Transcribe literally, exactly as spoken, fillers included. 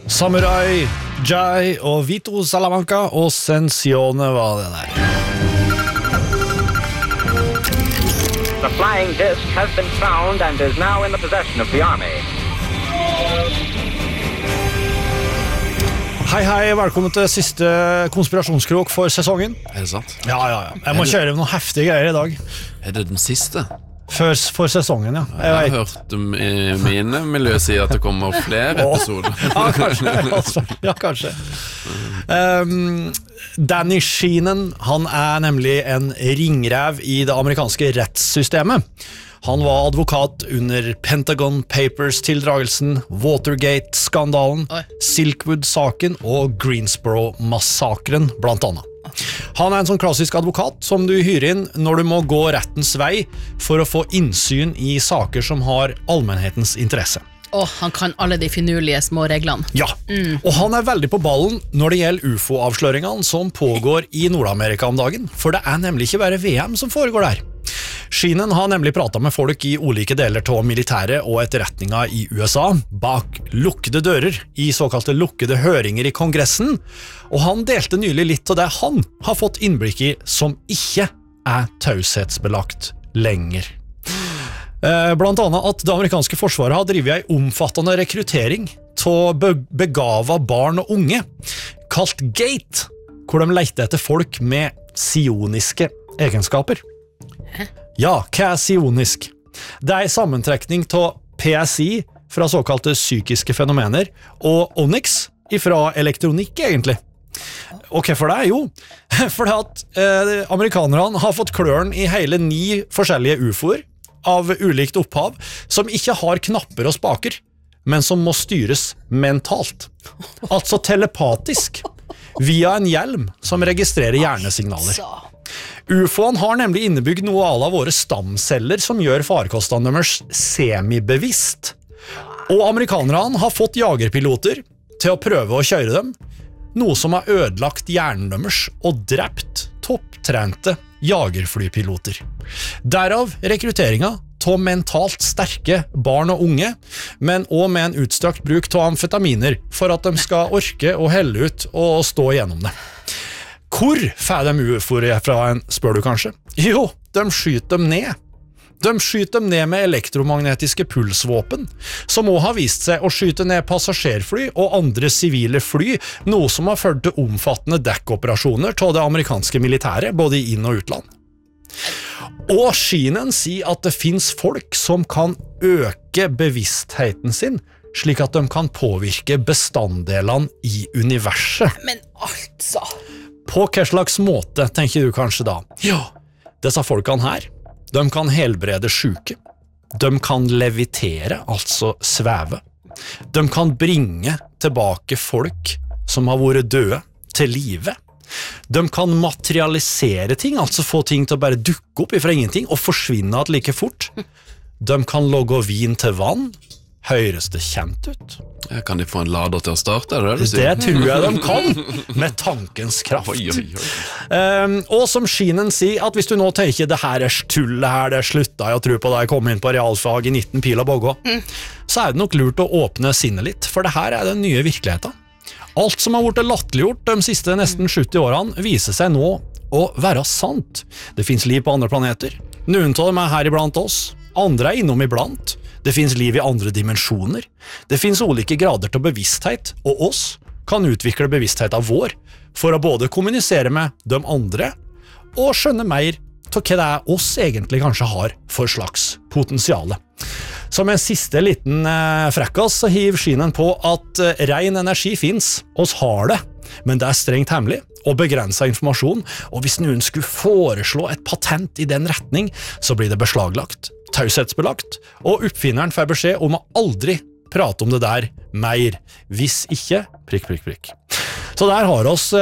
Samurai, Jai og Vito Salamanca og Sensione var det der. The flying disc has been found and is now in the possession of the army. Hei, hei, velkommen til siste konspirasjonskrok for sesongen. Er det sant? Ja, ja, ja. Jeg må kjøre noen heftige greier i dag. Er det den siste? For, for sesongen, ja. Jeg, jeg har hørt um, i mine miljø si at det kommer flere episoder. Ja, kanskje. Altså, ja, kanskje. Um, Danny Sheehan, han er nemlig en ringrev i det amerikanske rettssystemet. Han var advokat under Pentagon Papers-tildragelsen, Watergate-skandalen, Silkwood-saken og Greensboro-massakren, blant annet. Han er en sånn klassisk advokat som du hyrer inn når du må gå rettens vei for å få innsyn i saker som har allmennhetens interesse. Åh, oh, han kan alle de finurlige små reglene. Ja, mm. og han er veldig på ballen når det gjelder U F O-avsløringene som pågår i Nord-Amerika om dagen, for det er nemlig ikke bare V M som foregår der. Sheehan har nemlig pratet med folk i ulike deler av militæret og etterretninga i U S A, bak lukkede dører i såkalte lukkede høringer i Kongressen, og han delte nylig litt av det han har fått innblikk i som ikke er taushetsbelagt lenger. Blant annet at det amerikanske forsvaret har drivet en omfattende rekruttering til begava barn og unge, kalt GATE, hvor de leter etter folk med sioniske egenskaper. Hæ? Ja, hva er sionisk? Det er en sammentrekning til P S I fra såkalte psykiske fenomener, og Onyx fra elektronikk, egentlig. Og hvorfor det? Jo, fordi at eh, amerikanerne har fått kløren i hele ni forskjellige U F O-er, av ulikt opphav, som ikke har knapper og spaker, men som må styres mentalt. Altså telepatisk, via en hjelm som registrerer hjernesignaler. U F O-en har nemlig innebygd noe av våre stamceller som gjør farkostene deres semibevisst. Og amerikanerne har fått jagerpiloter til å prøve å kjøre dem, noe som har ødelagt hjernen deres og drept topptrente jagerflypiloter. Derav rekrutteringa til mentalt sterke barn og unge, men også med en utstrakt bruk til amfetaminer for at de skal orke å helle ut og stå gjennom det. Hvor får de U F O-er fra en, spør du kanskje? Jo, de skyter dem ned. De skyter dem ned med elektromagnetiske pulsvåpen, som også har vist seg å skyte ned passasjerfly og andre sivile fly, noe som har ført til omfattende dekkoperasjoner til det amerikanske militæret, både i inn- og utland. Og Sheehan sier at det finnes folk som kan øke bevisstheten sin, slik at de kan påvirke bestanddelene i universet. Men altså... På hva slags måte, tenker du kanskje da? Ja, disse folkene her, de kan helbrede syke. De kan levitere, altså sveve. De kan bringe tilbake folk som har vært døde til live. De kan materialisere ting, altså få ting til å bare dukke opp ifra ingenting og forsvinne at like fort. De kan logge vin til vann. Høres det kjent ut? Kan de få en lader til å starte? Er det det du sier? Det tror jeg de kan, med tankens kraft. Oi, oi, oi. Um, og som Sheehan sier, at hvis du nå tenker det her er tullet her, det slutta jeg å tro på da jeg kom inn på realfag i nitten pil og bogå, mm. så er det nok lurt å åpne sinnet litt, for det her er den nye virkeligheten. Alt som har vært latterliggjort de siste nesten sjutti årene viser seg nå å være sant. Det finnes liv på andre planeter. Noen av dem er her iblant oss, andre er innom iblant. Det finnes liv i andre dimensjoner. Det finnes ulike grader til bevissthet, og oss kan utvikle bevisstheten vår for å både kommunisere med de andre og skjønne mer til hva det er oss egentlig kanskje har for slags potensiale. Som en siste liten eh, frekkas så hiver Sheehan på at eh, ren energi finnes, oss har det, men det er strengt hemmelig og begrenset informasjon, og hvis noen skulle foreslå et patent i den retning, så blir det beslaglagt, taushetsbelagt, og oppfinneren får beskjed om å aldri prate om det der mer, hvis ikke, prikk, prikk, prikk. Så der har oss